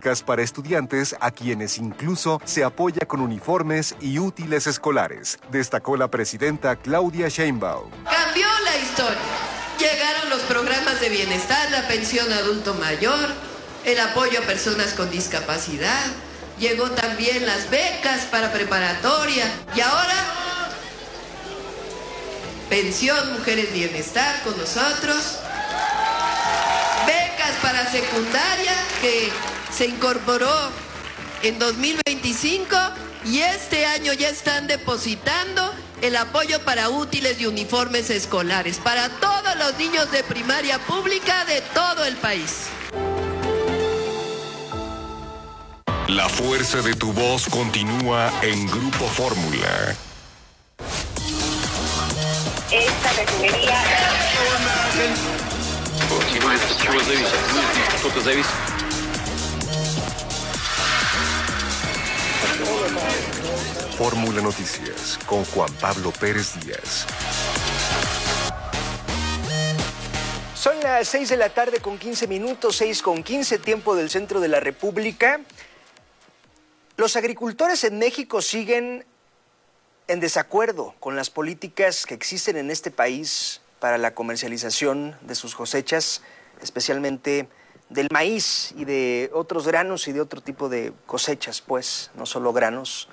becas para estudiantes a quienes incluso se apoya con uniformes y útiles escolares, destacó la presidenta Claudia Sheinbaum. Cambió la historia. Llegaron los programas de bienestar, la pensión adulto mayor, el apoyo a personas con discapacidad, llegó también las becas para preparatoria y ahora pensión Mujeres Bienestar con nosotros, becas para secundaria que se incorporó en 2025 y este año ya están depositando el apoyo para útiles y uniformes escolares para todos los niños de primaria pública de todo el país. La fuerza de tu voz continúa en Grupo Fórmula. Esta refinería... Fórmula Noticias con Juan Pablo Pérez Díaz. Son las 6 de la tarde con 15 minutos, 6:15, tiempo del centro de la República. Los agricultores en México siguen en desacuerdo con las políticas que existen en este país para la comercialización de sus cosechas, especialmente del maíz y de otros granos y de otro tipo de cosechas, pues, no solo granos.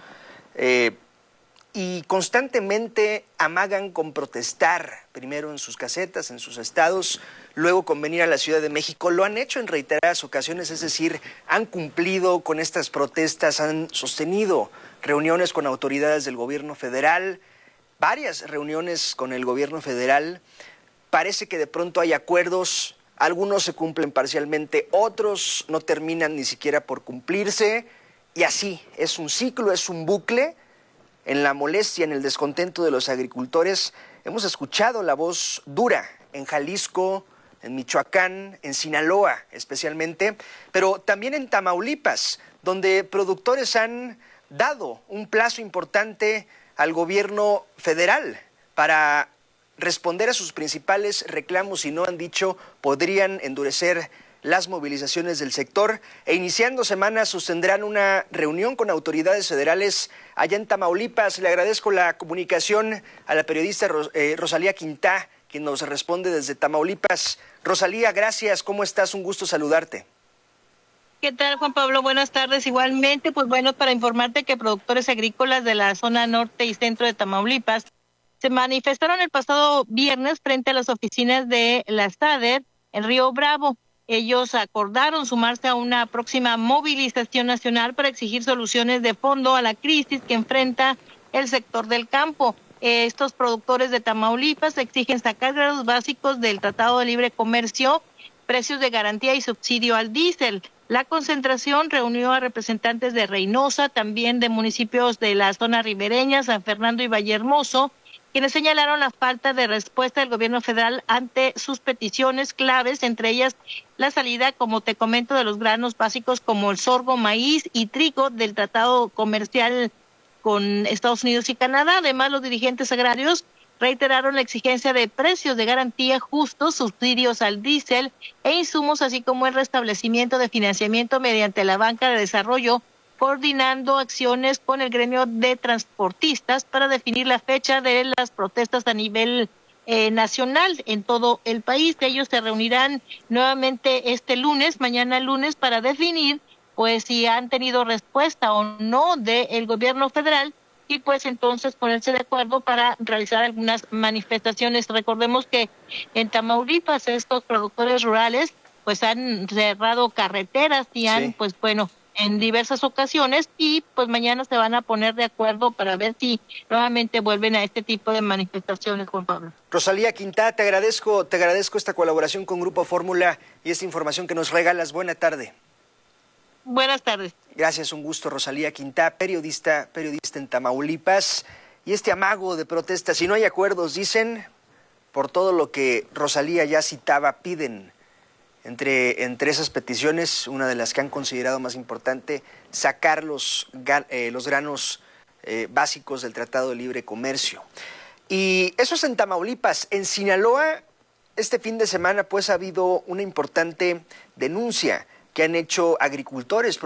Y constantemente amagan con protestar, primero en sus casetas, en sus estados, luego con venir a la Ciudad de México. Lo han hecho en reiteradas ocasiones, es decir, han cumplido con estas protestas, han sostenido reuniones con autoridades del gobierno federal, varias reuniones con el gobierno federal. Parece que de pronto hay acuerdos, algunos se cumplen parcialmente, otros no terminan ni siquiera por cumplirse, y así es un ciclo, es un bucle. En la molestia, en el descontento de los agricultores, hemos escuchado la voz dura en Jalisco, en Michoacán, en Sinaloa especialmente, pero también en Tamaulipas, donde productores han dado un plazo importante al gobierno federal para responder a sus principales reclamos y no han dicho podrían endurecer las movilizaciones del sector e iniciando semana sostendrán una reunión con autoridades federales allá en Tamaulipas. Le agradezco la comunicación a la periodista Rosalía Quintá, quien nos responde desde Tamaulipas. Rosalía, gracias. ¿Cómo estás? Un gusto saludarte. ¿Qué tal, Juan Pablo? Buenas tardes. Igualmente, pues bueno, para informarte que productores agrícolas de la zona norte y centro de Tamaulipas se manifestaron el pasado viernes frente a las oficinas de la SADER en Río Bravo. Ellos acordaron sumarse a una próxima movilización nacional para exigir soluciones de fondo a la crisis que enfrenta el sector del campo. Estos productores de Tamaulipas exigen sacar grados básicos del Tratado de Libre Comercio, precios de garantía y subsidio al diésel. La concentración reunió a representantes de Reynosa, también de municipios de la zona ribereña, San Fernando y Vallehermoso, quienes señalaron la falta de respuesta del gobierno federal ante sus peticiones claves, entre ellas la salida, como te comento, de los granos básicos como el sorgo, maíz y trigo del tratado comercial con Estados Unidos y Canadá. Además, los dirigentes agrarios reiteraron la exigencia de precios de garantía justos, subsidios al diésel e insumos, así como el restablecimiento de financiamiento mediante la banca de desarrollo, coordinando acciones con el gremio de transportistas para definir la fecha de las protestas a nivel nacional en todo el país. Ellos se reunirán nuevamente este lunes, mañana lunes, para definir pues si han tenido respuesta o no del gobierno federal y pues entonces ponerse de acuerdo para realizar algunas manifestaciones. Recordemos que en Tamaulipas estos productores rurales pues han cerrado carreteras y han pues bueno en diversas ocasiones y pues mañana se van a poner de acuerdo para ver si nuevamente vuelven a este tipo de manifestaciones, Juan Pablo. Rosalía Quintá, te agradezco esta colaboración con Grupo Fórmula y esta información que nos regalas. Buena tarde. Buenas tardes. Gracias, un gusto. Rosalía Quintá, periodista en Tamaulipas. Y este amago de protestas, si no hay acuerdos, dicen, por todo lo que Rosalía ya citaba, piden. Entre esas peticiones, una de las que han considerado más importante, sacar los granos básicos del Tratado de Libre Comercio. Y eso es en Tamaulipas. En Sinaloa, este fin de semana, pues ha habido una importante denuncia que han hecho agricultores